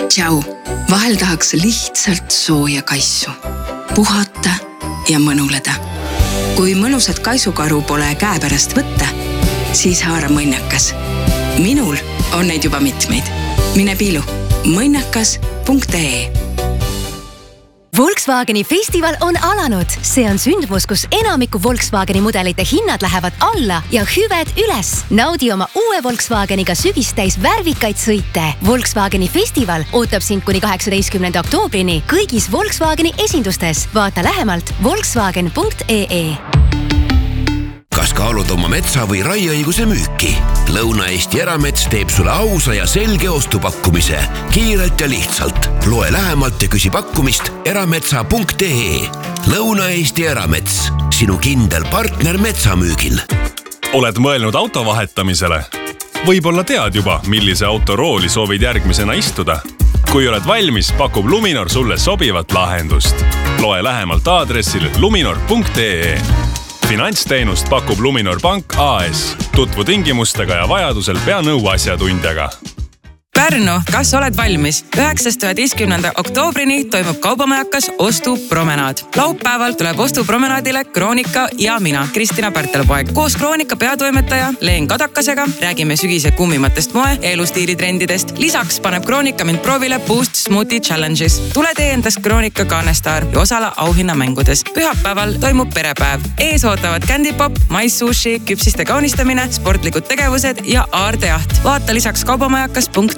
Tšau, vahel tahaks lihtsalt sooja kaisu, puhata ja mõnuleda. Kui mõnusat kaisukaru pole käepärast võtta, siis haara mõnnakas. Minul on neid juba mitmeid. Mine piilu mõnnakas.ee. Volkswageni festival on alanud. See on sündmus, kus enamiku Volkswageni mudelite hinnad lähevad alla ja hüved üles. Naudi oma uue Volkswageniga sügistäis värvikaid sõite. Volkswageni festival ootab sind kuni 18. oktoobrini kõigis Volkswageni esindustes. Vaata lähemalt volkswagen.ee. Kas kaalud oma metsa või raieõiguse müüki? Lõuna-Eesti Eramets teeb sulle ausa ja selge ostupakkumise. Kiirelt ja lihtsalt. Loe lähemalt ja küsi pakkumist erametsa.ee. Lõuna-Eesti Eramets. Sinu kindel partner metsamüügil. Oled mõelnud auto vahetamisele? Võib-olla tead juba, millise auto rooli soovid järgmisena istuda. Kui oled valmis, pakub Luminor sulle sobivat lahendust. Loe lähemalt aadressil luminor.ee. Finantsteenust pakub Luminor Pank AS. Tutvu tingimustega ja vajadusel pea nõu asjatundjaga. Pärnu, kas oled valmis? 9.–11. oktoobrini toimub Kaubamajakas ostupromenaad. Laupäeval tuleb ostupromenaadile Kroonika ja mina, Kristina Pärtelpoeg. Koos Kroonika peatoimetaja Leen Kadakasega räägime sügise kummimatest moe- ja elustiilitrendidest. Lisaks paneb Kroonika mind proovile Boost Smoothie Challenges. Tule tee endast Kroonika Kaanestaar ja osala auhinnamängudes. Pühapäeval toimub perepäev. Ees ootavad Candypop, maissushi, küpsiste kaunistamine, sportlikud tegevused ja aardejaht. Vaata lisaks kaubamajakas.ee.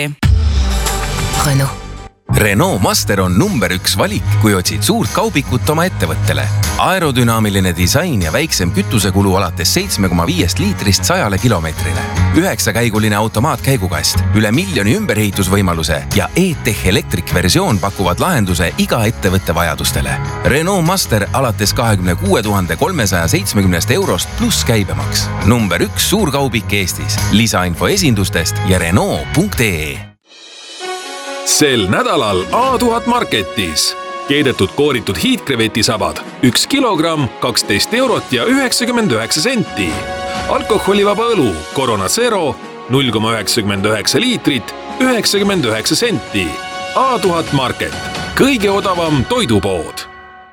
Renault Master on number 1 valik, kui otsid suurt kaubikut oma ettevõttele. Aerodünaamiline disain ja väiksem kütusekulu alates 7,5 liitrist 100 kilomeetrile. 9-käiguline automaatkäigukast, üle 1 miljoni ümberehitusvõimaluse ja e-Tech elektrikversioon pakuvad lahenduse iga ettevõtte vajadustele. Renault Master alates 26 370 eurost pluss käibemaks. Number 1 suurkaubik Eestis. Lisainfo esindustest ja Renault.ee. Sel nädalal A1000 Marketis. Keedetud kooritud hiidkrevetisabad 1 kilogramm 12 eurot ja 99 senti. Alkoholivaba õlu Corona Zero 0,99 liitrit 99 senti. A1000 Market. Kõige odavam toidupood.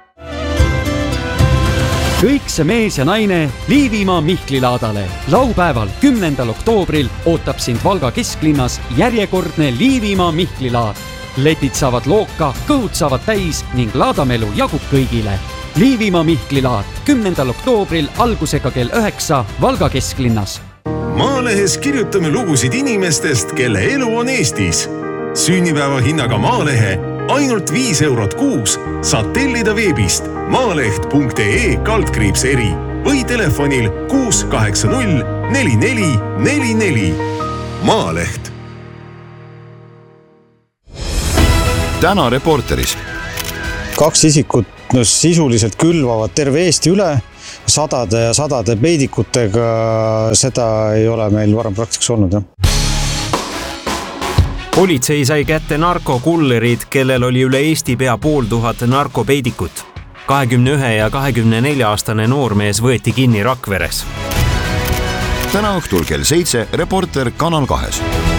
Kõik see mees ja naine Liivimaa Mihklilaadale. Laupäeval 10. oktoobril ootab sind Valga kesklinnas järjekordne Liivimaa Mihklilaad. Letid saavad looka, kõhud saavad täis ning laadamelu jagub kõigile. Liivimaa Mihklilaad 10. oktoobril algusega kell 9 Valga kesklinnas. Maalehes kirjutame lugusid inimestest, kelle elu on Eestis. Sünnipäeva hinnaga Maalehe ainult 5 eurot kuus saad tellida veebist maaleht.ee/eri või telefonil 680 4444. Maaleht. Täna Reporteris. 2 isikut sisuliselt külvavad terve Eesti üle sadade ja sadade peidikutega. Seda ei ole meil varem praktikas olnud, jah. Politsei sai kätte narkokullerid, kellel oli üle Eesti pea 500 narkopeidikut. 21 ja 24-aastane noormees võeti kinni Rakveres. Täna õhtul kell 7 Reporter Kanal 2.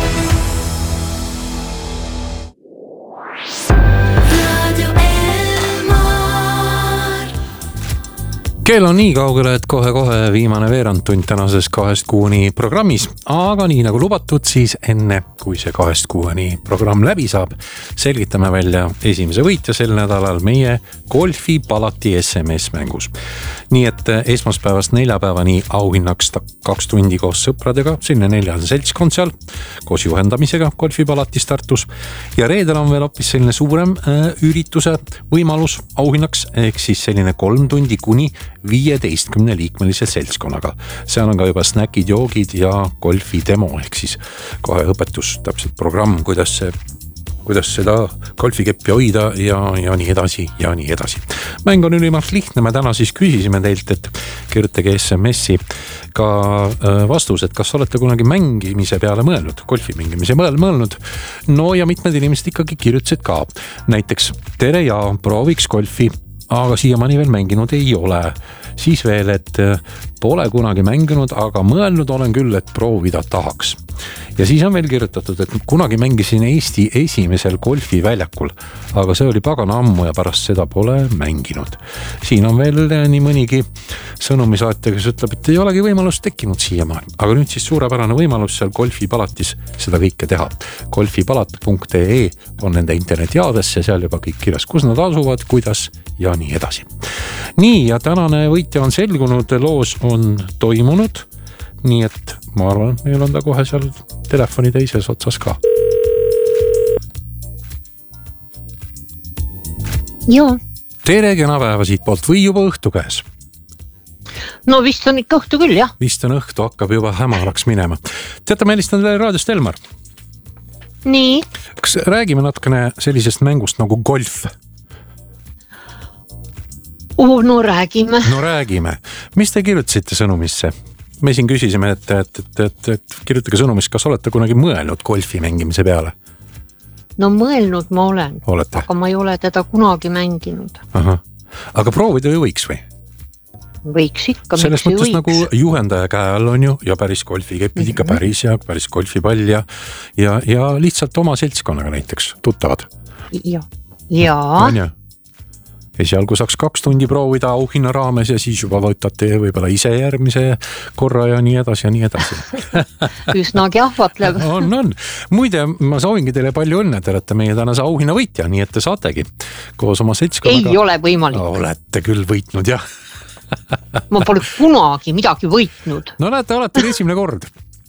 Kell on nii kaugele, et kohe viimane veerandtund tänases 2-6 programmis, aga nii nagu lubatud, siis enne kui see 2-6 programm läbi saab, selgitame välja esimese võitja sel nädalal meie golfipalati SMS-mängus. Nii et esmaspäevast neljapäevani auhinnaks 2 tundi koos sõpradega, selline 4 seltskond seal, koos juhendamisega golfipalatis Tartus. Ja reedel on veel hoopis selline suurem ürituse võimalus auhinnaks, ehk siis selline 3 tundi kuni 15-liikmelise seltskonnaga. Seal on ka juba snäkid, joogid ja golfi demo, ehk siis kohe õpetus, täpselt programm, kuidas seda golfikeppi hoida ja nii edasi ja nii edasi. Mäng on ülimalt lihtne, me täna siis küsisime teilt, et kirjutage SMS-i ka vastus, et kas olete kunagi mängimise peale mõelnud, golfi mängimise mõelnud. No ja mitmed inimesed ikkagi kirjutasid ka. Näiteks, tere ja prooviks golfi, aga siiamaani veel mänginud ei ole. Siis veel, et pole kunagi mänginud, aga mõelnud olen küll, et proovida tahaks. Ja siis on veel kirjutatud, et kunagi mängisin Eesti esimesel golfiväljakul, aga see oli pagana ammu ja pärast seda pole mänginud. Siin on veel nii mõnigi sõnumisaatja, kes ütleb, et ei olegi võimalust tekkinud siiamaani. Aga nüüd siis suurepärane võimalus seal golfipalatis seda kõike teha. Golfipalat.ee on nende internetiaadres ja seal juba kõik kirjas, kus nad asuvad, kuidas ja nii edasi. Nii, ja tänane võitja on selgunud, loos on toimunud. Nii et ma arvan, meil on ta kohe seal telefoni teises otsas ka. Joo. Tere, kena päeva siit poolt või juba õhtu käes? No vist on ikka õhtu küll, jah. Vist on õhtu, hakkab juba hämaraks minema. Teate, ma helistan teile raadiost Elmar. Nii. Kas räägime natukene sellisest mängust nagu golf? No räägime. No räägime. Mis te kirjutasite sõnumisse? Me siin küsisime, et kirjutage sõnumis, kas olete kunagi mõelnud golfi mängimise peale? No mõelnud ma olen, olete? Aga ma ei ole teda kunagi mänginud. Aha. Aga proovida ju võiks või? Võiks ikka, selles mõttes võiks. Nagu juhendaja käe all on ju ja päris golfi kepid ikka päris ja päris golfipall ja lihtsalt oma seltskonnaga näiteks tuttavad. Ja. Esialgu saaks 2 tundi proovida auhinna raames ja siis juba võtate võibolla ise järgmise korra ja nii edasi ja nii edasi. Üsnagi ahvatleb. On. Muide, ma soovingi teile palju õnne, te olete meie tänase auhinna võitja, nii et te saategi koos oma seltskonnaga. Ei ole võimalik. Olete küll võitnud, jah. Ma pole kunagi midagi võitnud. No näete, olete esimene kord.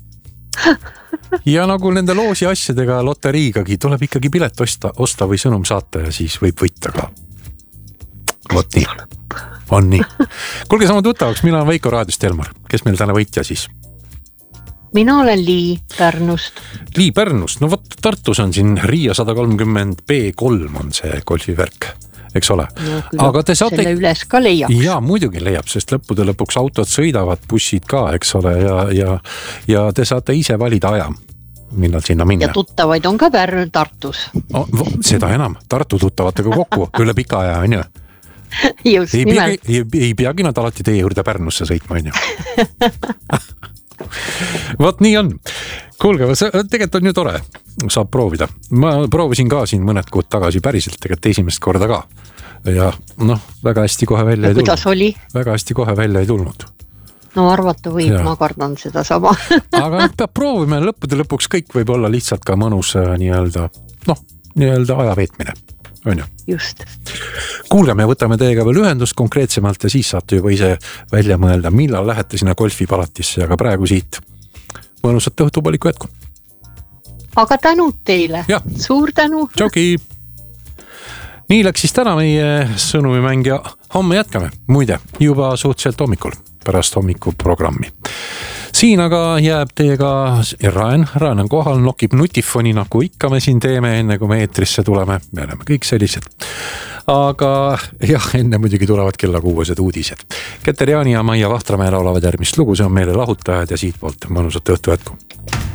Ja nagu nende loosi asjadega loteriigagi tuleb ikkagi pilet osta või sõnum saata ja siis võib võita ka. Vot nii. On nii. Kuulge sama tuttavaks, mina olen Veiko raadiost Elmar. Kes meil täna võitja siis? Mina olen Lii Pärnust. Lii Pärnust? No vot, Tartus on siin Riia 130 B3 on see golfivärk, eks ole. No, aga te saate... Selle üles ka leiaks. Jaa, muidugi leiab, sest lõppude lõpuks autod sõidavad, bussid ka, eks ole, ja te saate ise valida aja, millal sinna minna. Ja tuttavaid on ka Tartus. Seda enam, Tartu tuttavatega kokku, üle pika aja on ju. Just nimelt. Ei peagi nad alati teie juurde Pärnusse sõitma, on ju. Vot nii on. Kuulge, tegelikult on ju tore, saab proovida. Ma proovisin ka siin mõned kuud tagasi päriselt tegelikult esimest korda ka. Ja väga hästi kohe välja ei tulnud. Kuidas oli? Väga hästi kohe välja ei tulnud. No arvata võib, ma kardan seda sama. Aga peab proovima, lõppude lõpuks kõik võib olla lihtsalt ka mõnus nii-öelda aja veetmine. On ju? Just. Kuulge, me võtame teiega veel ühendust konkreetsemalt ja siis saate juba ise välja mõelda, millal lähete sinna golfipalatisse, aga praegu siit mõnusat õhtupaliku jätku. Aga tänud teile. Ja. Suur tänu. Tšauki. Nii läks siis täna meie sõnumimäng ja homme jätkame. Muide, juba suhteliselt hommikul pärast hommikuprogrammi. Siin aga jääb teiega Raen on kohal, nokib nutifoni, nagu ikka me siin teeme, enne kui me eetrisse tuleme. Me oleme kõik sellised. Aga jah, enne muidugi tulevad kella 6 uudised. Keter Jaani ja Maia Vahtramäe laulavad järgmist lugu, see on meile lahutajad ja siit poolt mõnusat õhtu jätku.